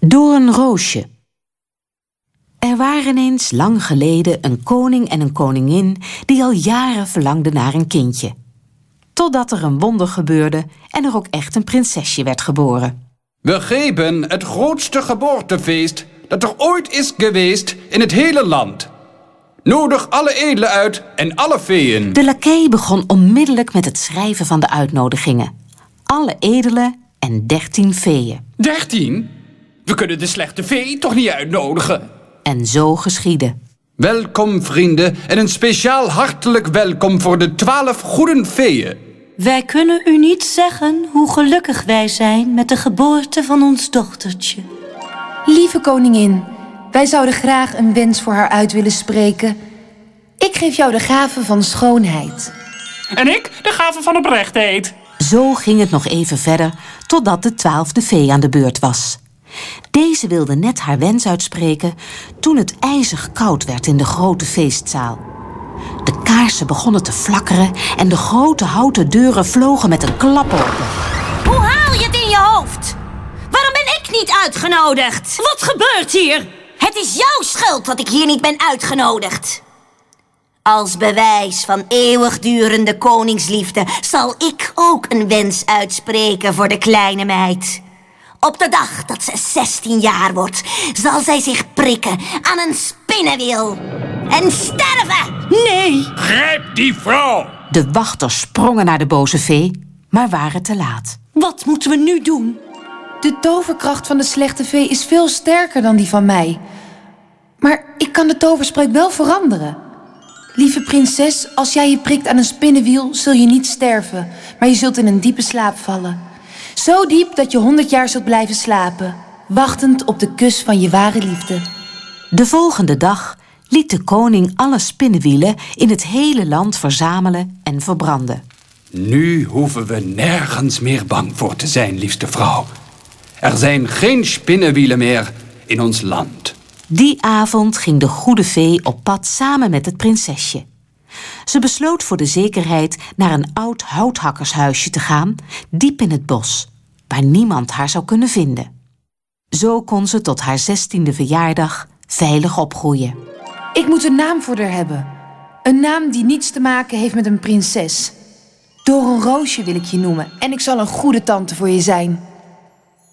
Doornroosje. Er waren eens lang geleden een koning en een koningin die al jaren verlangden naar een kindje. Totdat er een wonder gebeurde en er ook echt een prinsesje werd geboren. We geven het grootste geboortefeest dat er ooit is geweest in het hele land. Nodig alle edelen uit en alle feeën. De lakei begon onmiddellijk met het schrijven van de uitnodigingen. Alle edelen en 13 feeën. 13? We kunnen de slechte vee toch niet uitnodigen? En zo geschiedde. Welkom vrienden en een speciaal hartelijk welkom voor de 12 goede feeën. Wij kunnen u niet zeggen hoe gelukkig wij zijn met de geboorte van ons dochtertje. Lieve koningin, wij zouden graag een wens voor haar uit willen spreken. Ik geef jou de gave van schoonheid. En ik de gave van oprechtheid. Zo ging het nog even verder, totdat de 12e fee aan de beurt was. Deze wilde net haar wens uitspreken toen het ijzig koud werd in de grote feestzaal. De kaarsen begonnen te flakkeren en de grote houten deuren vlogen met een klap open. Hoe haal je het in je hoofd? Waarom ben ik niet uitgenodigd? Wat gebeurt hier? Het is jouw schuld dat ik hier niet ben uitgenodigd. Als bewijs van eeuwigdurende koningsliefde zal ik ook een wens uitspreken voor de kleine meid. Op de dag dat ze 16 jaar wordt, zal zij zich prikken aan een spinnenwiel en sterven. Nee! Grijp die vrouw! De wachters sprongen naar de boze vee, maar waren te laat. Wat moeten we nu doen? De toverkracht van de slechte vee is veel sterker dan die van mij. Maar ik kan de toverspreuk wel veranderen. Lieve prinses, als jij je prikt aan een spinnenwiel, zul je niet sterven, maar je zult in een diepe slaap vallen. Zo diep dat je 100 jaar zult blijven slapen, wachtend op de kus van je ware liefde. De volgende dag liet de koning alle spinnenwielen in het hele land verzamelen en verbranden. Nu hoeven we nergens meer bang voor te zijn, liefste vrouw. Er zijn geen spinnenwielen meer in ons land. Die avond ging de goede vee op pad samen met het prinsesje. Ze besloot voor de zekerheid naar een oud houthakkershuisje te gaan, diep in het bos, waar niemand haar zou kunnen vinden. Zo kon ze tot haar 16e verjaardag veilig opgroeien. Ik moet een naam voor haar hebben. Een naam die niets te maken heeft met een prinses. Doornroosje wil ik je noemen en ik zal een goede tante voor je zijn.